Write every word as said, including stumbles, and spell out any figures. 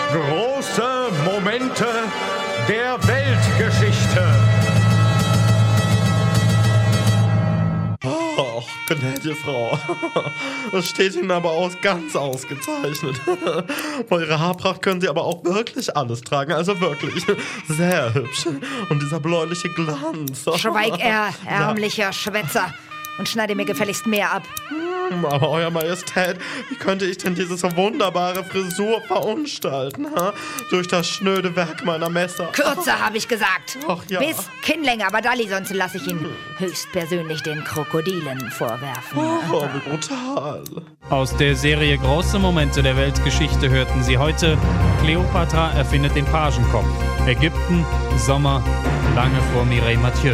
Große Momente der Weltgeschichte. Oh, gnädige Frau. Das steht Ihnen aber aus, ganz ausgezeichnet. Vor Ihrer Haarpracht können Sie aber auch wirklich alles tragen. Also wirklich sehr hübsch. Und dieser bläuliche Glanz. Schweig er, ärmlicher Schwätzer, und schneide mir gefälligst mehr ab. Aber Euer Majestät, wie könnte ich denn diese so wunderbare Frisur verunstalten? Ha? Durch das schnöde Werk meiner Messer. Kürzer, habe ich gesagt. Ach ja. Bis Kinnlänge, aber Dalli, sonst lasse ich ihn höchstpersönlich den Krokodilen vorwerfen. Oh, wie brutal. Aus der Serie Große Momente der Weltgeschichte hörten Sie heute: Kleopatra erfindet den Pagenkopf. Ägypten, Sommer, lange vor Mireille Mathieu.